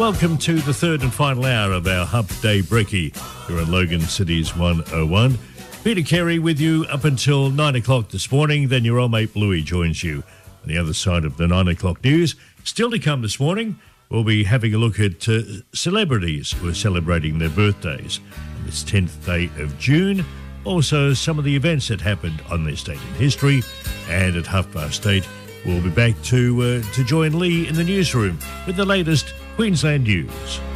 Welcome to the third and final hour of our Hump Day Brekkie here on Logan City's 101. Peter Carey with you up until 9 o'clock this morning. Then your old mate Bluey joins you on the other side of the 9 o'clock news. Still to come this morning, we'll be having a look at celebrities who are celebrating their birthdays on this 10th day of June. Also, some of the events that happened on this date in history. And at 8:30, we'll be back to join Lee in the newsroom with the latest Queensland news.